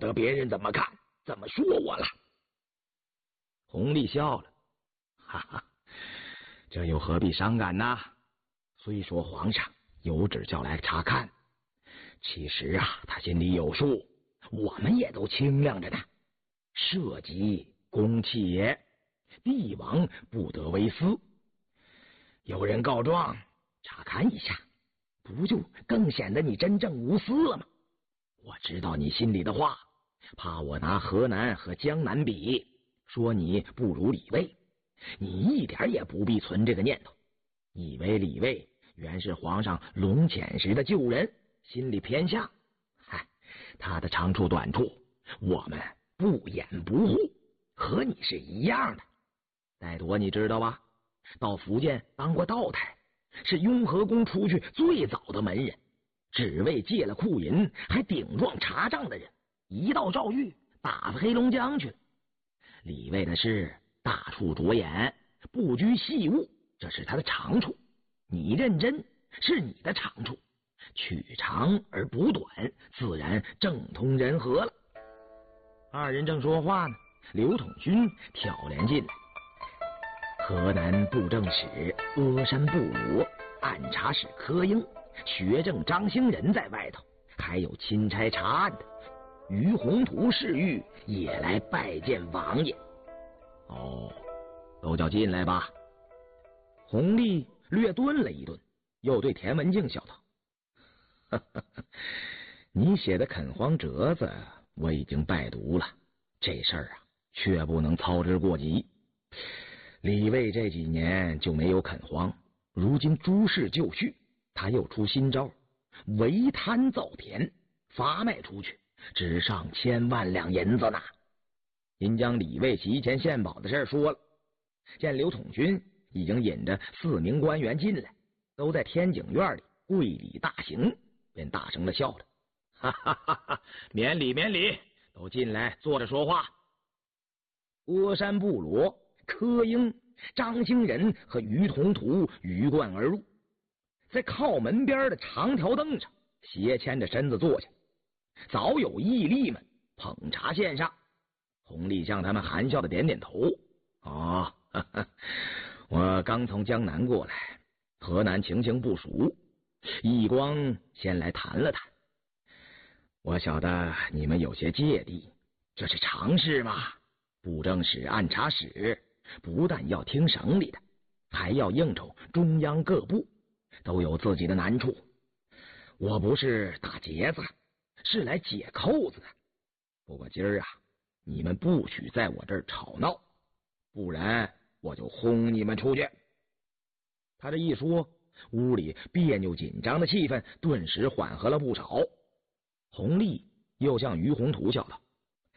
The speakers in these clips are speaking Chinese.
得别人怎么看怎么说我了。 弘历笑了，哈哈，这又何必伤感呢？虽说皇上有旨叫来查看，其实他心里有数，我们也都清亮着呢。社稷公器也，帝王不得为私。有人告状，查看一下，不就更显得你真正无私了吗？我知道你心里的话，怕我拿河南和江南比，说你不如李卫，你一点也不必存这个念头，以为李卫原是皇上龙潜时的旧人，心里偏向。嗨，他的长处短处，我们不掩不护，和你是一样的。戴铎你知道吧？到福建当过道台，是雍和宫出去最早的门人，只为借了库银还顶撞查账的人，一道诏狱打发黑龙江去了。李卫的事大处着眼，不拘细务，这是他的长处。你认真是你的长处，取长而补短，自然正通人和了。二人正说话呢，刘统勋挑帘进来。河南布政使阿山布罗、按察使柯英、学政张兴仁在外头，还有钦差查案的于宏图侍御也来拜见王爷。哦，都叫进来吧。弘历略顿了一顿，又对田文镜笑道：“哈哈，你写的垦荒折子我已经拜读了，这事儿却不能操之过急。李卫这几年就没有垦荒，如今诸事就绪，他又出新招，围滩造田，发卖出去，值上千万两银子呢。”您将李卫席前献宝的事说了，见刘统勋已经引着4名官员进来，都在天井院里跪礼大行，便大声的笑着：“哈哈哈哈，免礼免礼，都进来坐着说话。”阿山布罗、柯英、张兴仁和于同图鱼贯而入，在靠门边的长条凳上斜牵着身子坐下，早有议吏们捧茶献上。弘历向他们含笑的点点头：“哦，呵呵，我刚从江南过来，河南情形不熟，义光先来谈了谈。我晓得你们有些芥蒂，这是常事嘛。布政使、按察使不但要听省里的，还要应酬中央各部，都有自己的难处。我不是打结子，是来解扣子的。不过今儿你们不许在我这儿吵闹，不然我就轰你们出去。”他这一说，屋里别扭紧张的气氛顿时缓和了不少。弘历又向于宏图笑道：“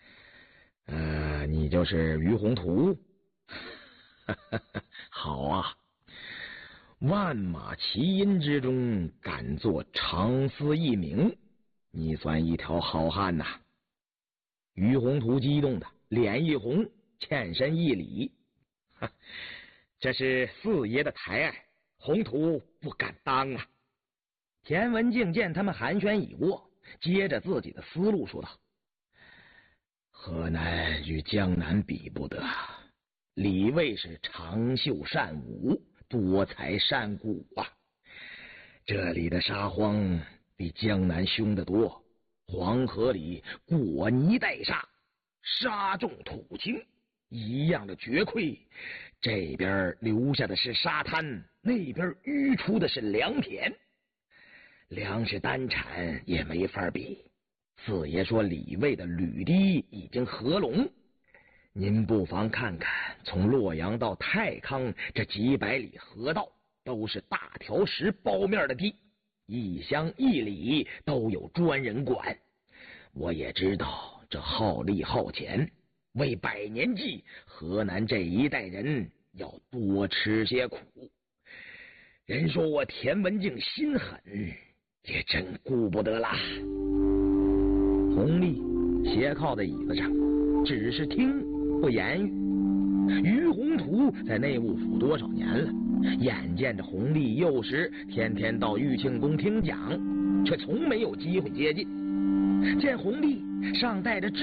你就是于宏图？好啊，万马齐喑之中敢作长嘶一鸣，你算一条好汉呐！”于宏图激动的脸一红，欠身一礼：“这是4爷的抬爱，宏图不敢当啊。”田文镜见他们寒暄已过，接着自己的思路说道：“河南与江南比不得，李卫是长袖善舞，多才善舞啊。这里的沙荒比江南凶得多，黄河里裹泥带沙，沙重土轻，一样的绝馈。这边留下的是沙滩，那边淤出的是良田，粮食单产也没法比。4爷说李卫的履堤已经合拢，您不妨看看，从洛阳到太康这几百里河道，都是大条石包面的地，一乡一里都有专人管。我也知道这耗力耗钱，为100年计，河南这一代人要多吃些苦。人说我田文镜心狠，也真顾不得啦。”弘历斜靠在椅子上，只是听不言语。于宏图在内务府多少年了，眼见着弘历幼时天天到玉庆宫听讲，却从没有机会接近。见弘历尚带着